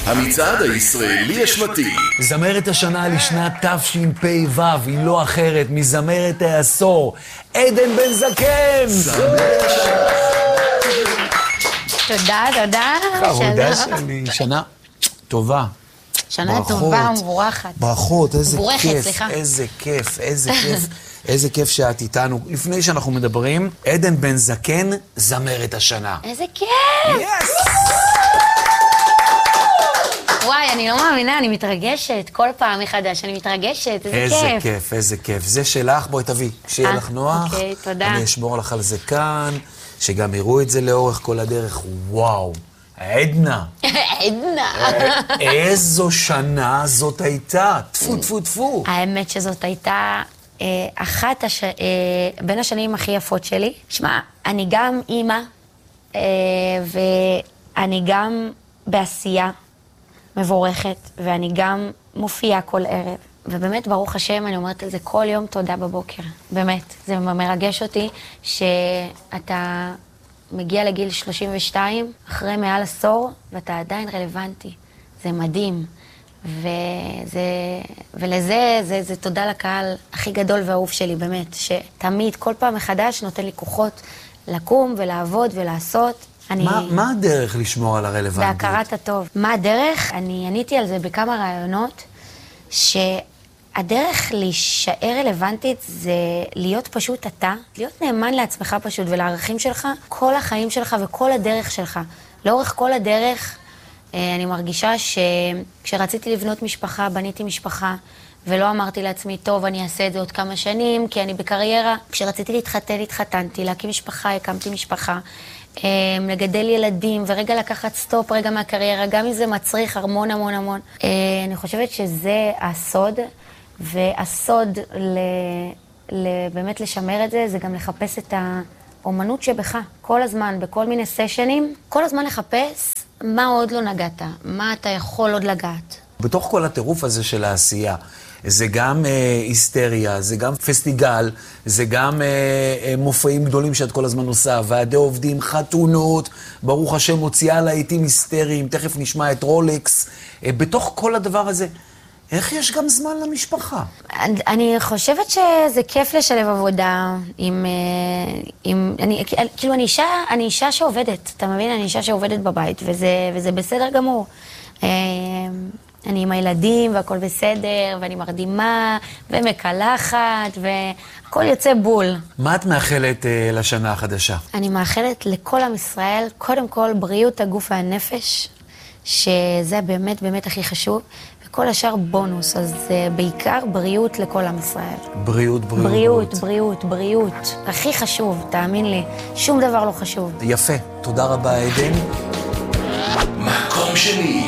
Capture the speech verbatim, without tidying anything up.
המצעד הישראלי השנתי. זמרת השנה לשנת תשפ"ו היא לא אחרת מזמרת העשור, עדן בן זקן. תודה, תודה. חמודה שלי, שנה טובה. שנה טובה ומבורכת. ברכות, איזה כיף, סליחה. איזה כיף, איזה כיף, איזה כיף שאת איתנו. לפני שאנחנו מדברים, עדן בן זקן, זמרת השנה. איזה כיף! יס! וואי, אני לא מאמינה, אני מתרגשת. כל פעם מחדש, אני מתרגשת, איזה כיף. איזה כיף, איזה כיף. זה שלך, בואי תביא, שיהיה לך נוח. אוקיי, תודה. אני אשמור לך על זה כאן, שגם יראו את זה לאורך כל הדרך. וואו, עדנה. עדנה. איזו שנה זאת הייתה. טפו, טפו, טפו. האמת שזאת הייתה אה, אחת הש... אה, בין השנים הכי יפות שלי. שמע, אני גם אימא, אה, ואני גם בעשייה מבורכת, ואני גם מופיעה כל ערב. ובאמת, ברוך השם, אני אומרת על זה כל יום תודה בבוקר. באמת, זה מרגש אותי שאתה מגיע לגיל שלושים ושתיים, אחרי מעל עשור, ואתה עדיין רלוונטי. זה מדהים. וזה, ולזה, זה, זה תודה לקהל הכי גדול והאהוב שלי, באמת, שתמיד, כל פעם מחדש, נותן לי כוחות לקום ולעבוד ולעשות. אני... מה, מה הדרך לשמור על הרלוונטיות? בהכרת הטוב. מה הדרך? אני עניתי על זה בכמה רעיונות, שהדרך להישאר רלוונטית זה להיות פשוט אתה, להיות נאמן לעצמך פשוט ולערכים שלך, כל החיים שלך וכל הדרך שלך. לאורך כל הדרך, אני מרגישה שכשרציתי לבנות משפחה, בניתי משפחה, ולא אמרתי לעצמי, טוב, אני אעשה את זה עוד כמה שנים, כי אני בקריירה. כשרציתי להתחתן, התחתנתי, להקים משפחה, הקמתי משפחה, לגדל ילדים, ורגע לקחת סטופ רגע מהקריירה, גם אם זה מצריך המון המון המון. אני חושבת שזה הסוד, והסוד ל... ל... באמת לשמר את זה, זה גם לחפש את האומנות שבך, כל הזמן, בכל מיני סשנים, כל הזמן לחפש מה עוד לא נגעת, מה אתה יכול עוד לגעת. בתוך כל הטירוף הזה של העשייה, זה גם אה, היסטריה, זה גם פסטיגל, זה גם אה, אה, מופעים גדולים שאת כל הזמן עושה, ועדי עובדים, חתונות, ברוך השם מוציאה לעיתים היסטריים, תכף נשמע את רולקס. אה, בתוך כל הדבר הזה, איך יש גם זמן למשפחה? אני, אני חושבת שזה כיף לשלב עבודה עם... עם אני, כאילו, אני אישה, אני אישה שעובדת, אתה מבין? אני אישה שעובדת בבית, וזה, וזה בסדר גמור. אה, אני עם הילדים, והכל בסדר, ואני מרדימה, ומקלחת, והכל יוצא בול. מה את מאחלת אה, לשנה החדשה? אני מאחלת לכל עם ישראל, קודם כל, בריאות הגוף והנפש, שזה באמת באמת הכי חשוב, וכל השאר בונוס, אז uh, בעיקר בריאות לכל עם ישראל. בריאות, בריאות, בריאות. בריאות, בריאות, בריאות. הכי חשוב, תאמין לי, שום דבר לא חשוב. יפה, תודה רבה עדן. מקום שני.